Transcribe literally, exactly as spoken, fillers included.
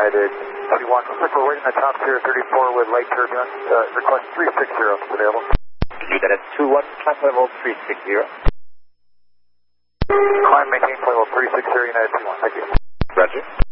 United two one. Looks like we're waiting at top tier thirty-four with light turbulence. Uh, request three six zero available. You that at two one, climb level three six zero. Climb maintain flight level three six zero United two one. Thank you. Roger.